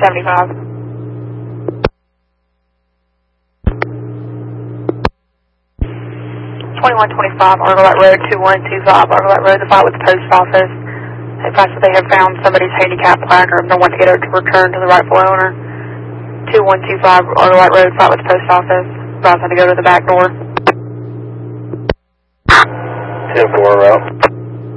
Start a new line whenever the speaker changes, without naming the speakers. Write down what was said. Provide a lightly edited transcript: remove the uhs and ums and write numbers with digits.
75. 2125 Argolet Road, 2125 Argolet Road, the file with the post office. Advise that they have found somebody's handicap placard and they want to get it to return to the rightful owner. 2125 Argolet Road, file with the post office. Advise them to go to the back door.
10-4 route.